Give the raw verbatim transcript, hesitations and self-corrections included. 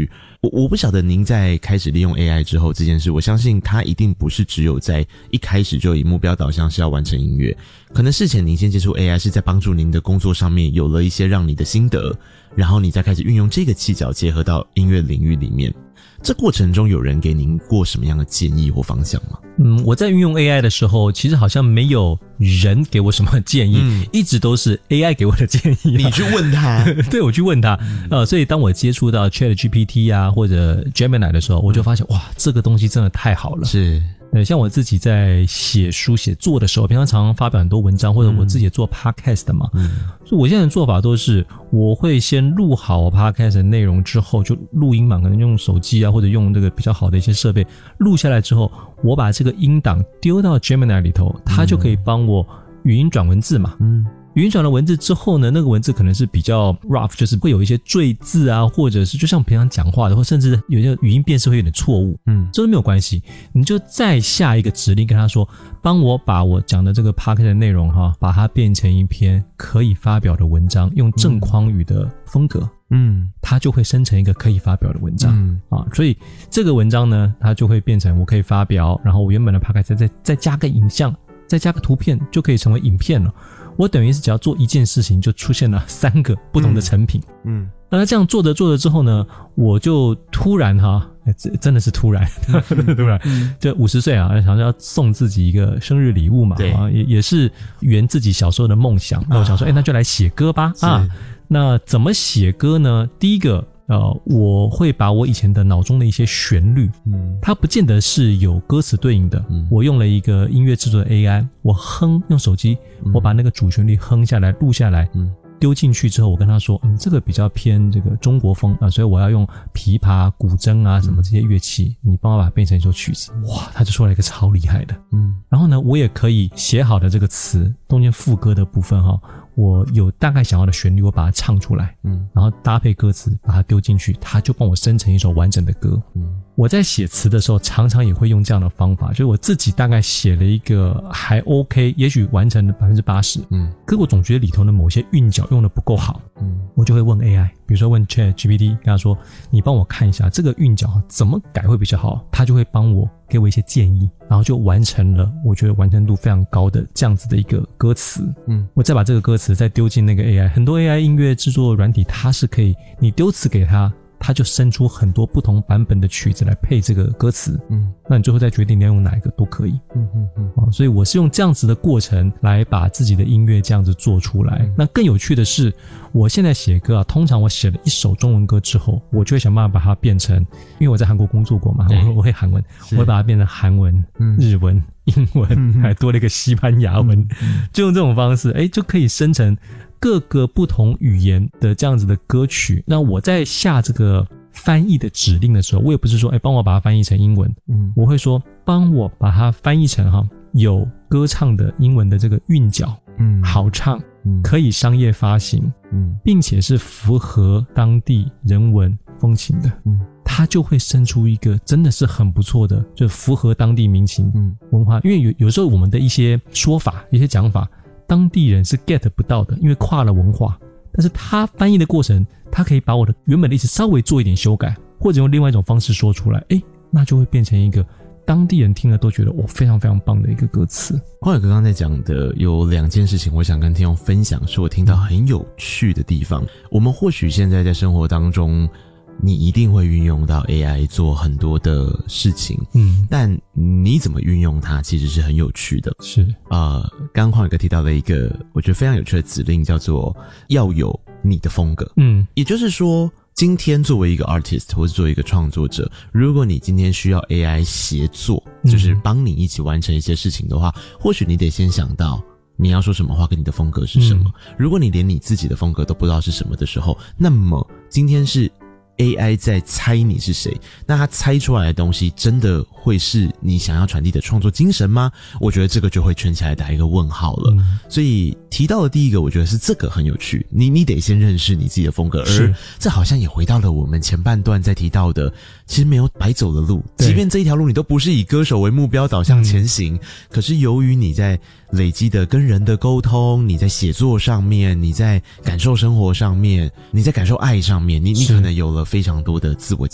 趣。我我不晓得您在开始利用 A I 之后这件事，我相信它一定不是只有在一开始就以目标导向是要完成音乐，可能事前您先接触 A I 是在帮助您的工作上面有了一些让你的心得，然后你再开始运用这个犄角结合到音乐领域里面。这过程中有人给您过什么样的建议或方向吗？ 嗯，我在运用 A I 的时候，其实好像没有人给我什么建议，嗯、一直都是 A I 给我的建议。 你去问他， 对，我去问他。嗯、呃，所以当我接触到 ChatGPT 啊或者 Gemini 的时候，我就发现、嗯、哇，这个东西真的太好了。 是。 呃，像我自己在写书写作的时候，平常常常发表很多文章，或者我自己也做 podcast 嘛，嗯，所以我现在的做法都是，我会先录好 podcast 的内容之后，就录音嘛，可能用手机啊，或者用这个比较好的一些设备录下来之后，我把这个音档丢到 Gemini 里头，它就可以帮我语音转文字嘛，嗯。语音转了文字之后呢，那个文字可能是比较 rough， 就是会有一些赘字啊，或者是就像平常讲话的，或甚至有些语音辨识会有点错误，嗯，这都没有关系，你就再下一个指令跟他说，帮我把我讲的这个 podcast 的内容哈，把它变成一篇可以发表的文章，用正匡语的风格，嗯，它就会生成一个可以发表的文章，嗯啊，所以这个文章呢，它就会变成我可以发表，然后我原本的 podcast 再再加个影像，再加个图片，就可以成为影片了。我等于是只要做一件事情，就出现了三个不同的成品。嗯，嗯那这样做着做着之后呢，我就突然哈，真的是突然，突然，就五十岁啊，想要送自己一个生日礼物嘛，对啊，也也是圆自己小时候的梦想。那我想说，哎、欸，那就来写歌吧啊。那怎么写歌呢？第一个。呃，我会把我以前的脑中的一些旋律，嗯，它不见得是有歌词对应的，嗯，我用了一个音乐制作的 A I， 我哼，用手机，嗯、我把那个主旋律哼下来，录下来，嗯，丢进去之后，我跟他说，嗯，这个比较偏这个中国风啊、呃，所以我要用琵琶、古筝啊什么这些乐器，嗯、你帮我把它变成一首曲子，哇，他就出来一个超厉害的，嗯，然后呢，我也可以写好的这个词，中间副歌的部分哈。我有大概想要的旋律，我把它唱出来，嗯，然后搭配歌词，把它丢进去，它就帮我生成一首完整的歌。嗯，我在写词的时候，常常也会用这样的方法，就是我自己大概写了一个还 OK， 也许完成了百分之八十，嗯，可是我总觉得里头的某些韵脚用的不够好，嗯，我就会问 A I， 比如说问 ChatGPT， 跟他说，你帮我看一下这个韵脚怎么改会比较好，他就会帮我给我一些建议，然后就完成了我觉得完成度非常高的这样子的一个歌词。嗯，我再把这个歌词再丢进那个 A I， 很多 A I 音乐制作软体它是可以，你丢词给它，它就生出很多不同版本的曲子来配这个歌词。嗯，那你最后再决定你要用哪一个都可以。嗯嗯嗯、哦。所以我是用这样子的过程来把自己的音乐这样子做出来。嗯、那更有趣的是，我现在写歌啊，通常我写了一首中文歌之后，我就会想办法把它变成，因为我在韩国工作过嘛，我我会韩文，我会把它变成韩文、嗯、日文、英文，嗯、还多了一个西班牙文，嗯、就用这种方式，哎，就可以生成各个不同语言的这样子的歌曲。那我在下这个翻译的指令的时候，我也不是说，哎，帮我把它翻译成英文，嗯，我会说，帮我把它翻译成哈有歌唱的英文的这个韵脚，嗯，好唱，嗯，可以商业发行，嗯，并且是符合当地人文风情的，嗯，它就会生出一个真的是很不错的，就符合当地民情，嗯，文化。因为有有时候我们的一些说法、一些讲法，当地人是 get 不到的，因为跨了文化。但是他翻译的过程，他可以把我的原本的意思稍微做一点修改，或者用另外一种方式说出来，诶，那就会变成一个当地人听了都觉得我非常非常棒的一个歌词。 匡宇哥刚才讲的有两件事情，我想跟听众分享，是我听到很有趣的地方。我们或许现在在生活当中，你一定会运用到 A I 做很多的事情，嗯，但你怎么运用它其实是很有趣的。 是呃，刚刚匡宇哥提到的一个我觉得非常有趣的指令，叫做要有你的风格。嗯，也就是说，今天作为一个 artist 或是作为一个创作者，如果你今天需要 A I 协作，就是帮你一起完成一些事情的话，或许你得先想到你要说什么话跟你的风格是什么。嗯，如果你连你自己的风格都不知道是什么的时候，那么今天是A I 在猜你是谁，那他猜出来的东西真的会是你想要传递的创作精神吗？我觉得这个就会圈起来打一个问号了。嗯，所以提到的第一个，我觉得是这个很有趣，你你得先认识你自己的风格，而这好像也回到了我们前半段在提到的，其实没有白走的路，即便这一条路你都不是以歌手为目标导向前行，嗯，可是由于你在累积的跟人的沟通，你在写作上面，你在感受生活上面，你在感受爱上面，你你可能有了非常多的自我